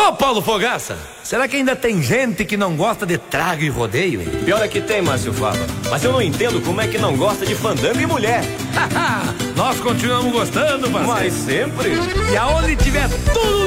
Ô, Paulo Fogaça, será que ainda tem gente que não gosta de trago e rodeio, hein? Pior é que tem, Márcio Fava. Mas eu não entendo como é que não gosta de fandango e mulher. Nós continuamos gostando, parceiro. Mas sempre. E aonde tiver tudo